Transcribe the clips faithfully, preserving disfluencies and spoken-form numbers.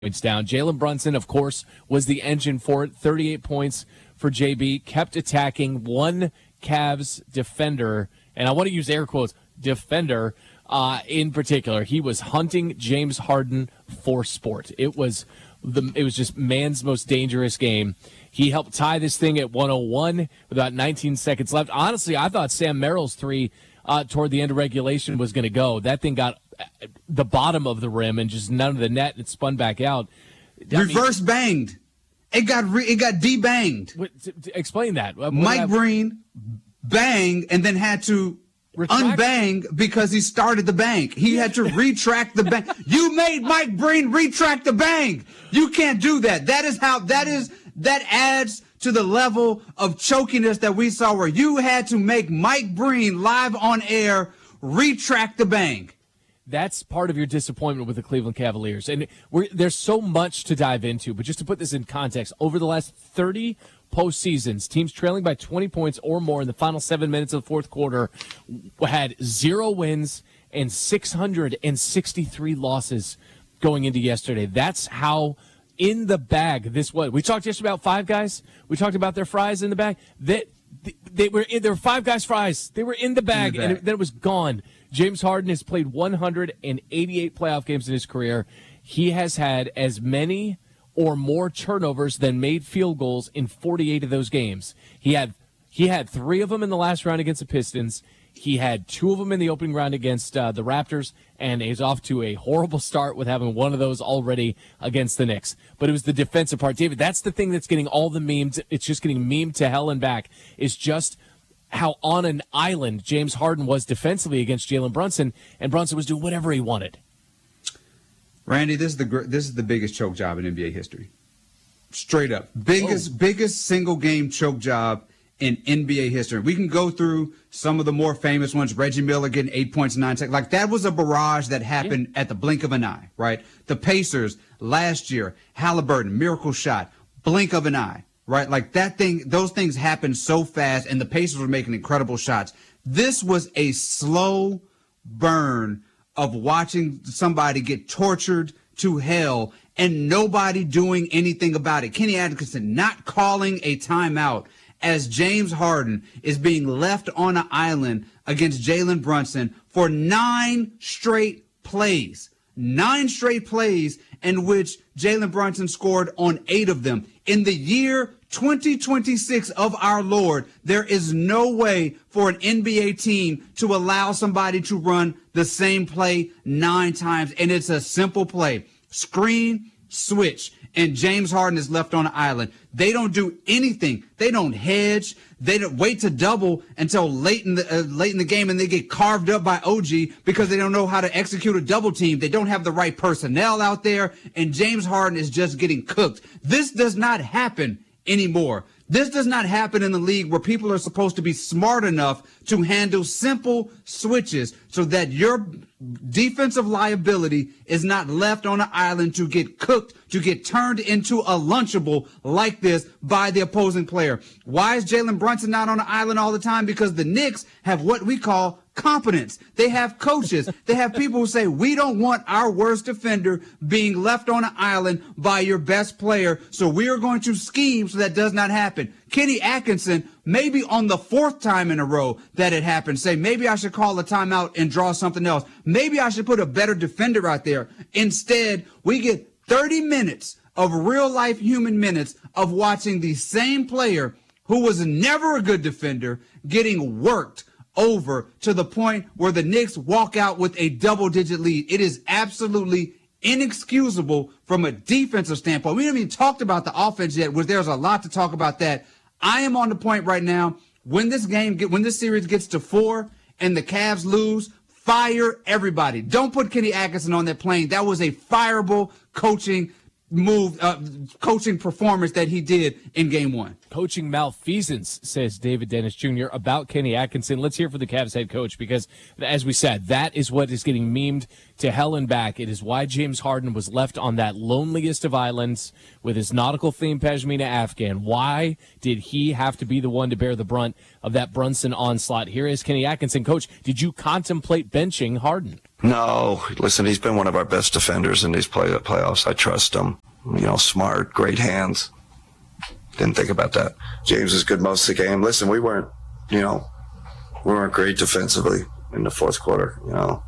points down. Jalen Brunson, of course, was the engine for it. thirty-eight points for J B. Kept attacking one Cavs defender, and I want to use air quotes, defender uh, in particular. He was hunting James Harden for sport. It was the it was just man's most dangerous game. He helped tie this thing at one oh one with about nineteen seconds left. Honestly, I thought Sam Merrill's three uh, toward the end of regulation was going to go. That thing got the bottom of the rim and just none of the net, and it spun back out. I Reverse mean, banged. It got re- it got de-banged. What, t- t- explain that. What Mike Breen banged and then had to Retract? unbang because he started the bang. He had to retract the bang. You made Mike Breen retract the bang. You can't do that. That is how that is that adds to the level of chokiness that we saw where you had to make Mike Breen live on air retract the bang. That's part of your disappointment with the Cleveland Cavaliers. And we're, there's so much to dive into, but just to put this in context, over the last thirty postseasons, teams trailing by twenty points or more in the final seven minutes of the fourth quarter had zero wins and six hundred sixty-three losses going into yesterday. That's how in the bag this was. We talked yesterday about Five Guys. We talked about their fries in the bag. They, they, they were in, there were Five Guys fries. They were in the bag, in the bag. and it, then it was gone. James Harden has played one hundred eighty-eight playoff games in his career. He has had as many or more turnovers than made field goals in forty-eight of those games. He had he had three of them in the last round against the Pistons. He had two of them in the opening round against uh, the Raptors, and he's off to a horrible start with having one of those already against the Knicks. But it was the defensive part. David, that's the thing that's getting all the memes. It's just getting memed to hell and back. It's just how on an island James Harden was defensively against Jalen Brunson, and Brunson was doing whatever he wanted. Randy, this is the this is the biggest choke job in N B A history. Straight up. Biggest, oh. biggest single game choke job in N B A history. We can go through some of the more famous ones. Reggie Miller getting eight points in nine seconds. Like, that was a barrage that happened yeah. at the blink of an eye, right? The Pacers last year, Halliburton, miracle shot, blink of an eye. Right, like that thing, those things happened so fast, and the Pacers were making incredible shots. This was a slow burn of watching somebody get tortured to hell and nobody doing anything about it. Kenny Atkinson not calling a timeout as James Harden is being left on an island against Jalen Brunson for nine straight plays. Nine straight plays in which Jalen Brunson scored on eight of them. In the year twenty twenty-six of our Lord, there is no way for an N B A team to allow somebody to run the same play nine times. And it's a simple play. Screen, switch, and James Harden is left on an island. They don't do anything. They don't hedge. They don't wait to double until late in the uh, late in the game, and they get carved up by O G because they don't know how to execute a double team. They don't have the right personnel out there, and James Harden is just getting cooked. This does not happen anymore. This does not happen in the league where people are supposed to be smart enough to handle simple switches so that your defensive liability is not left on an island to get cooked, to get turned into a Lunchable like this by the opposing player. Why is Jalen Brunson not on an island all the time? Because the Knicks have what we call competence. They have coaches. They have people who say, we don't want our worst defender being left on an island by your best player, so we are going to scheme so that does not happen. Kenny Atkinson, maybe on the fourth time in a row that it happened, say, maybe I should call a timeout and draw something else. Maybe I should put a better defender out there. Instead, we get thirty minutes of real-life human minutes of watching the same player who was never a good defender getting worked over to the point where the Knicks walk out with a double-digit lead. It is absolutely inexcusable from a defensive standpoint. We haven't even talked about the offense yet, which there's a lot to talk about that. I am on the point right now, when this game, get, when this series gets to four and the Cavs lose, fire everybody. Don't put Kenny Atkinson on that plane. That was a fireable coaching move, uh, coaching performance that he did in game one. Coaching malfeasance, says David Dennis Junior about Kenny Atkinson. Let's hear from the Cavs head coach, because as we said, that is what is getting memed to hell and back. It is why James Harden was left on that loneliest of islands with his nautical-themed Pashmina Afghan. Why did he have to be the one to bear the brunt of that Brunson onslaught? Here is Kenny Atkinson. Coach, did you contemplate benching Harden? No. Listen, he's been one of our best defenders in these play- playoffs. I trust him. You know, smart, great hands. Didn't think about that. James is good most of the game. Listen, we weren't, you know, we weren't great defensively in the fourth quarter, you know.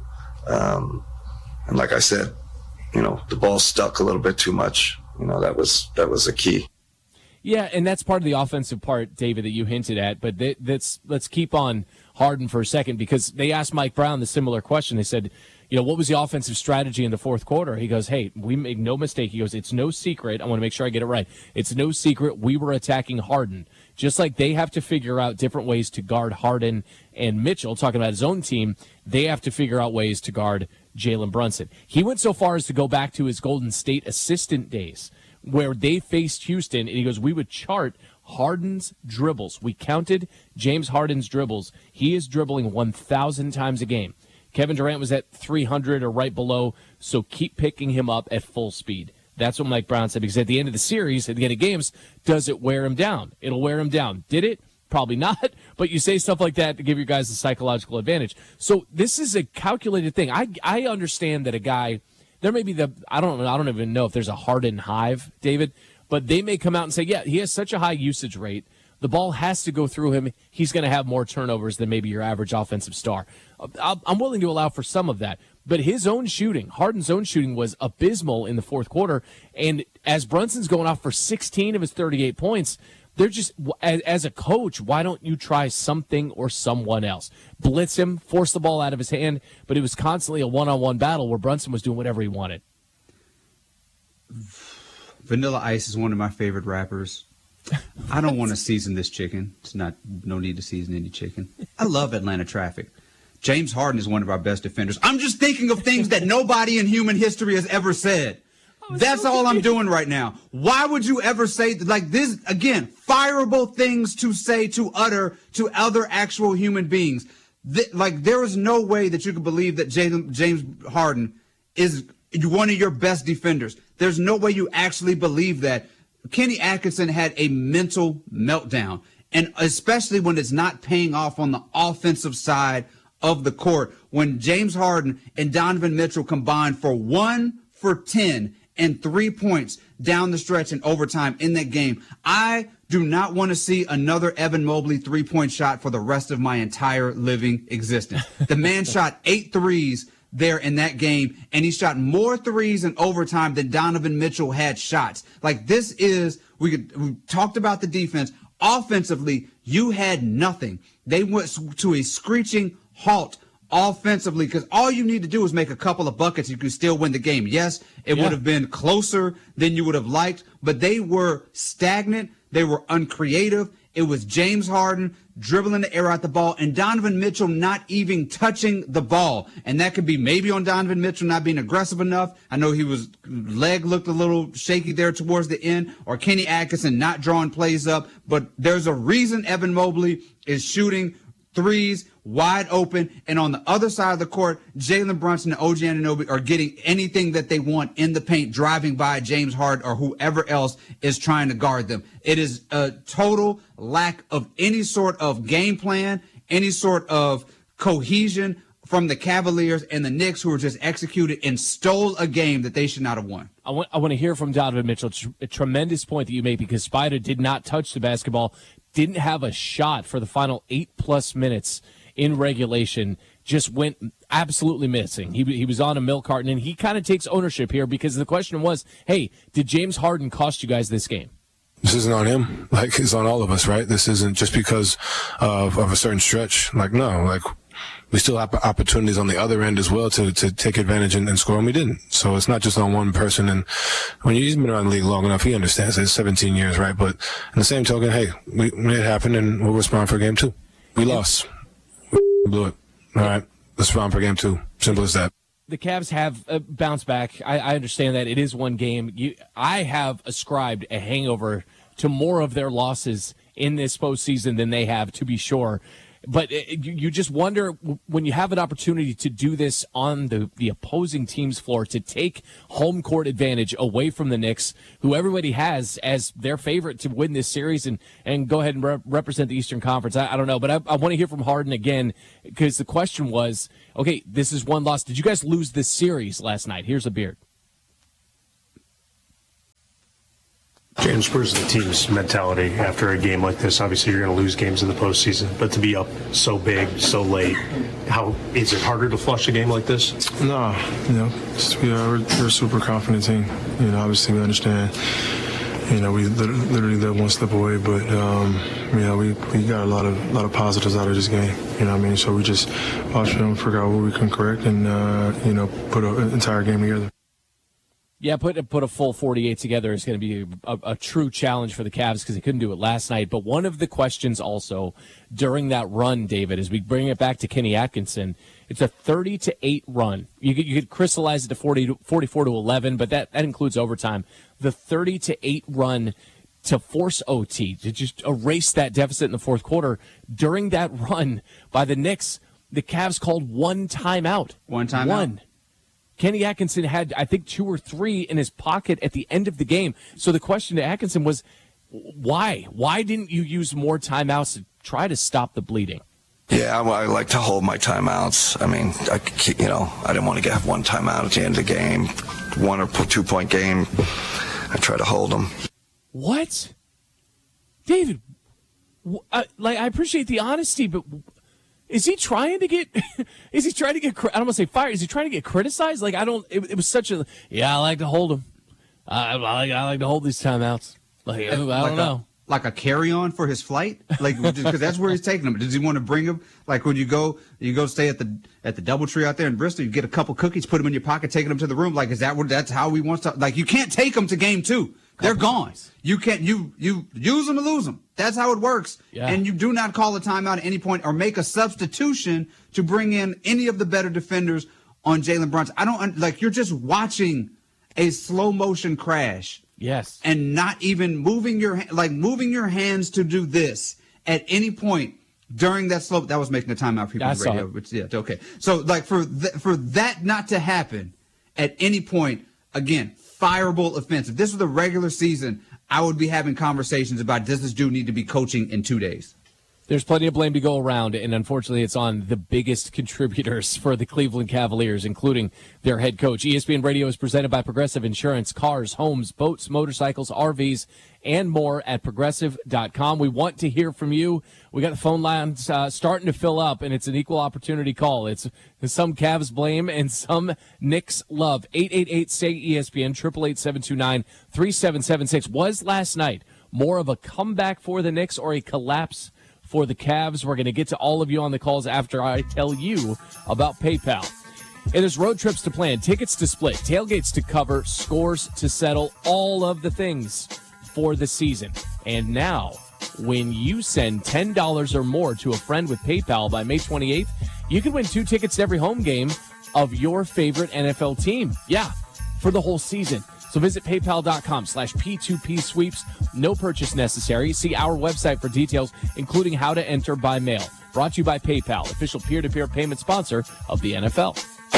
Um, and like I said, you know, the ball stuck a little bit too much. You know, that was that was a key. Yeah, and that's part of the offensive part, David, that you hinted at. But th- that's let's keep on Harden for a second, because they asked Mike Brown the similar question. They said, you know, what was the offensive strategy in the fourth quarter? He goes, hey, we made no mistake. He goes, it's no secret. I want to make sure I get it right. It's no secret we were attacking Harden. Just like they have to figure out different ways to guard Harden and Mitchell, talking about his own team, they have to figure out ways to guard Jalen Brunson. He went so far as to go back to his Golden State assistant days, where they faced Houston, and he goes, we would chart Harden's dribbles. We counted James Harden's dribbles. He is dribbling one thousand times a game. Kevin Durant was at three hundred or right below, so keep picking him up at full speed. That's what Mike Brown said, because at the end of the series, at the end of games, does it wear him down? It'll wear him down. Did it? Probably not, but you say stuff like that to give your guys a psychological advantage. So this is a calculated thing. I I understand that a guy, there may be the, I don't know, I don't even know if there's a Harden hive, David, but they may come out and say, yeah, he has such a high usage rate. The ball has to go through him. He's going to have more turnovers than maybe your average offensive star. I'm willing to allow for some of that. But his own shooting, Harden's own shooting, was abysmal in the fourth quarter. And as Brunson's going off for sixteen of his thirty-eight points, they're just, as a coach, why don't you try something or someone else? Blitz him, force the ball out of his hand, but it was constantly a one-on-one battle where Brunson was doing whatever he wanted. Vanilla Ice is one of my favorite rappers. I don't want to season this chicken. It's not, no need to season any chicken. I love Atlanta Traffic. James Harden is one of our best defenders. I'm just thinking of things that nobody in human history has ever said. That's all I'm doing right now. Why would you ever say, like this, again, fireable things to say, to utter to other actual human beings? Th- like, there is no way that you could believe that Jaylen, James Harden is one of your best defenders. There's no way you actually believe that. Kenny Atkinson had a mental meltdown, and especially when it's not paying off on the offensive side of the court, when James Harden and Donovan Mitchell combined for one for ten and three points down the stretch in overtime in that game. I do not want to see another Evan Mobley three-point shot for the rest of my entire living existence. The man shot eight threes there in that game, and he shot more threes in overtime than Donovan Mitchell had shots. Like, this is, we, could, we talked about the defense. Offensively, you had nothing. They went to a screeching halt offensively, because all you need to do is make a couple of buckets. You can still win the game. Yes, it yeah. would have been closer than you would have liked, but they were stagnant. They were uncreative. It was James Harden dribbling the air out the ball and Donovan Mitchell not even touching the ball. And that could be maybe on Donovan Mitchell not being aggressive enough. I know he was, leg looked a little shaky there towards the end, or Kenny Atkinson not drawing plays up. But there's a reason Evan Mobley is shooting threes wide open, and on the other side of the court, Jalen Brunson and O G Anunoby are getting anything that they want in the paint, driving by James Harden or whoever else is trying to guard them. It is a total lack of any sort of game plan, any sort of cohesion from the Cavaliers and the Knicks, who were just executed and stole a game that they should not have won. I want, I want to hear from Donovan Mitchell. It's a tremendous point that you made, because Spider did not touch the basketball, didn't have a shot for the final eight-plus minutes in regulation, just went absolutely missing. He he was on a milk carton, and he kind of takes ownership here, because the question was, hey, did James Harden cost you guys this game? This isn't on him. Like, it's on all of us, right? This isn't just because of, of a certain stretch. Like, no, like, we still have opportunities on the other end as well to, to take advantage and, and score, and we didn't. So it's not just on one person. And when he's been around the league long enough, he understands it's seventeen years, right? But in the same token, hey, we made it happen, and we'll respond for game two. We lost. We blew it. All right, let's respond for game two. Simple as that. The Cavs have uh, bounced back. I, I understand that it is one game. You, I have ascribed a hangover to more of their losses in this postseason than they have, to be sure. But it, you, you just wonder when you have an opportunity to do this on the, the opposing team's floor, to take home court advantage away from the Knicks, who everybody has as their favorite to win this series and, and go ahead and re- represent the Eastern Conference. I, I don't know, but I, I want to hear from Harden again, because the question was, okay, this is one loss. Did you guys lose this series last night? Here's a beard. James, where's the team's mentality after a game like this? Obviously, you're going to lose games in the postseason, but to be up so big, so late, how is it harder to flush a game like this? No, you know, just, we are, we're, we're a super confident team. You know, obviously we understand. You know, we literally live one step away, but um, you know, we, we got a lot of lot of positives out of this game. You know what I mean? So we just watch film, figure out what we can correct, and uh, you know, put an entire game together. Yeah, put put a full forty-eight together is going to be a, a true challenge for the Cavs, because they couldn't do it last night. But one of the questions also during that run, David, as we bring it back to Kenny Atkinson, it's a thirty to eight run. You could, you could crystallize it to forty, forty-four to eleven, but that, that includes overtime. The thirty to eight run to force O T, to just erase that deficit in the fourth quarter. During that run by the Knicks, the Cavs called one timeout. One timeout? One. Kenny Atkinson had, I think, two or three in his pocket at the end of the game. So the question to Atkinson was, why? Why didn't you use more timeouts to try to stop the bleeding? Yeah, I, I like to hold my timeouts. I mean, I, you know, I didn't want to get one timeout at the end of the game, one or two point game. I try to hold them. What, David? I, like, I appreciate the honesty, but is he trying to get? Is he trying to get? I don't want to say fired. Is he trying to get criticized? Like, I don't. It, it was such a. Yeah, I like to hold him. I, I like. I like to hold these timeouts. Like, I don't like know. A, like a carry-on for his flight, like because that's where he's taking him. Does he want to bring him? Like when you go, you go stay at the at the DoubleTree out there in Bristol. You get a couple cookies, put them in your pocket, taking them to the room. Like, is that what? That's how he wants to. Like, you can't take them to game two. They're gone. You can't. You you use them or lose them. That's how it works. Yeah. And you do not call a timeout at any point or make a substitution to bring in any of the better defenders on Jalen Brunson. I don't like. You're just watching a slow motion crash. Yes. And not even moving your like moving your hands to do this at any point during that slope. That was making a timeout for people on the radio. Which, yeah. Okay. So like for th- for that not to happen at any point again. Fireable offense. If this was the regular season, I would be having conversations about does this dude need to be coaching in two days? There's plenty of blame to go around, and unfortunately it's on the biggest contributors for the Cleveland Cavaliers, including their head coach. E S P N Radio is presented by Progressive Insurance. Cars, homes, boats, motorcycles, R Vs, and more at Progressive dot com. We want to hear from you. We got the phone lines uh, starting to fill up, and it's an equal opportunity call. It's some Cavs blame and some Knicks love. eight eight eight, S A Y, E S P N, eight eight eight, seven two nine, three seven seven six. Was last night more of a comeback for the Knicks or a collapse for the Cavs? We're going to get to all of you on the calls after I tell you about PayPal. And there's road trips to plan, tickets to split, tailgates to cover, scores to settle, all of the things for the season. And now, when you send ten dollars or more to a friend with PayPal by May twenty-eighth, you can win two tickets to every home game of your favorite N F L team. Yeah, for the whole season. So visit paypal.com slash P2P sweeps. No purchase necessary. See our website for details, including how to enter by mail. Brought to you by PayPal, official peer-to-peer payment sponsor of the N F L.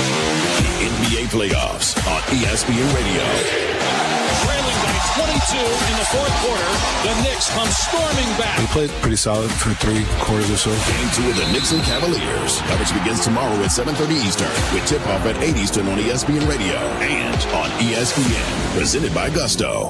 N B A playoffs on E S P N Radio. Trailing by twenty-two in the fourth quarter, the Knicks come storming back. We played pretty solid for three quarters or so. Game two of the Knicks and Cavaliers. Coverage begins tomorrow at seven thirty Eastern with tip-off at eight Eastern on E S P N Radio and on E S P N. Presented by Gusto.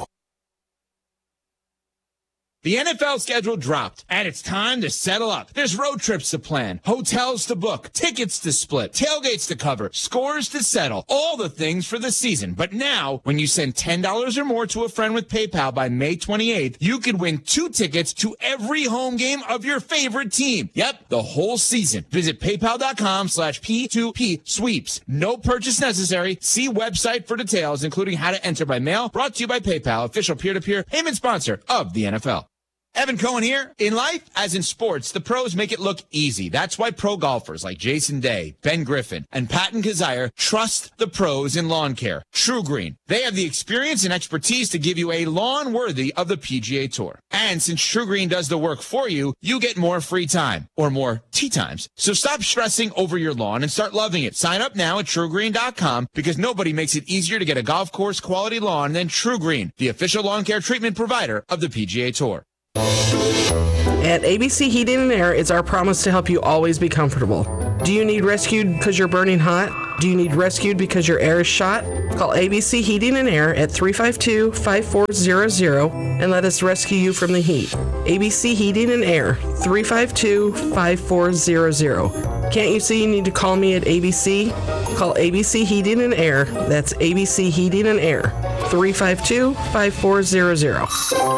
The N F L schedule dropped, and it's time to settle up. There's road trips to plan, hotels to book, tickets to split, tailgates to cover, scores to settle, all the things for the season. But now, when you send ten dollars or more to a friend with PayPal by May twenty-eighth, you could win two tickets to every home game of your favorite team. Yep, the whole season. Visit paypal.com slash P2P sweeps. No purchase necessary. See website for details, including how to enter by mail. Brought to you by PayPal, official peer-to-peer payment sponsor of the N F L. Evan Cohen here. In life, as in sports, the pros make it look easy. That's why pro golfers like Jason Day, Ben Griffin, and Patton Kazire trust the pros in lawn care. True Green. They have the experience and expertise to give you a lawn worthy of the P G A Tour. And since True Green does the work for you, you get more free time, or more tee times. So stop stressing over your lawn and start loving it. Sign up now at true green dot com because nobody makes it easier to get a golf course quality lawn than True Green, the official lawn care treatment provider of the P G A Tour. At A B C Heating and Air, it's our promise to help you always be comfortable. Do you need rescued because you're burning hot? Do you need rescued because your air is shot? Call A B C Heating and Air at three five two, five four zero zero and let us rescue you from the heat. A B C Heating and Air, three five two, five four zero zero. Can't you see you need to call me at A B C? Call A B C Heating and Air. That's A B C Heating and Air, three five two, five four zero zero.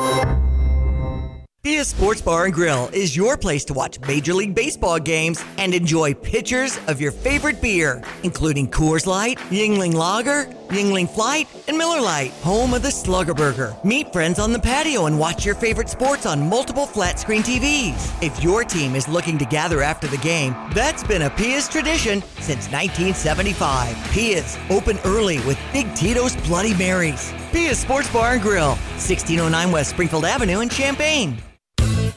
Pia Sports Bar and Grill is your place to watch Major League Baseball games and enjoy pitchers of your favorite beer, including Coors Light, Yuengling Lager, Yuengling Flight, and Miller Lite, home of the Slugger Burger. Meet friends on the patio and watch your favorite sports on multiple flat screen T Vs. If your team is looking to gather after the game, that's been a Pia's tradition since nineteen seventy-five. Pia's, open early with Big Tito's Bloody Marys. Pia's Sports Bar and Grill, sixteen oh nine West Springfield Avenue in Champaign.